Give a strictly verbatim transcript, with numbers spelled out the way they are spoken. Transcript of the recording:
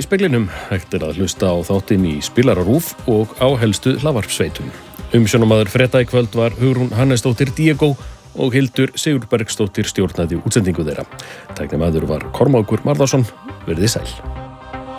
speglinum. Hægt er að hlusta á þáttinn í Spilara RÚV og á helstu hlaðvarpssveitum. Umsjónarmaður frétta í kvöld var Hugrún Hannesdóttir Diego og Hildur Sigurbergsdóttir stjórnaði útsendingu þeirra. Tæknimaður var Kormákur Marðarsson. Verið sæl.